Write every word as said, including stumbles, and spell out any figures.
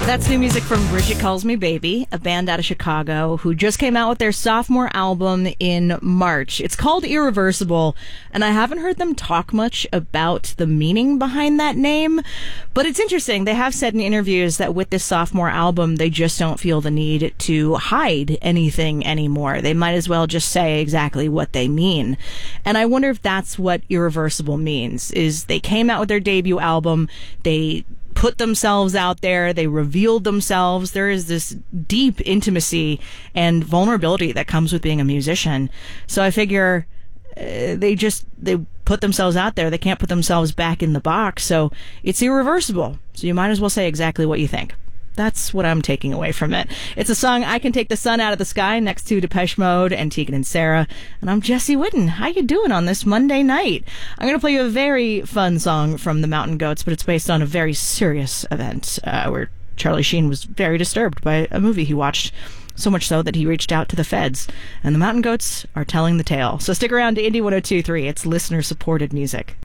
That's new music from Bridget Calls Me Baby, a band out of Chicago who just came out with their sophomore album in March. It's called Irreversible, and I haven't heard them talk much about the meaning behind that name, but it's interesting. They have said in interviews that with this sophomore album, they just don't feel the need to hide anything anymore. They might as well just say exactly what they mean. And I wonder if that's what Irreversible means, is they came out with their debut album, they put themselves out there, they revealed themselves. There is this deep intimacy and vulnerability that comes with being a musician. So I figure uh, they just, they put themselves out there. They can't put themselves back in the box. So it's irreversible. So you might as well say exactly what you think. That's what I'm taking away from it. It's a song, I Can Take the Sun Out of the Sky, next to Depeche Mode and Tegan and Sara. And I'm Jesse Whitten. How you doing on this Monday night? I'm going to play you a very fun song from the Mountain Goats, but it's based on a very serious event uh, where Charlie Sheen was very disturbed by a movie he watched. So much so that he reached out to the feds. And the Mountain Goats are telling the tale. So stick around to Indie one oh two point three. It's listener-supported music.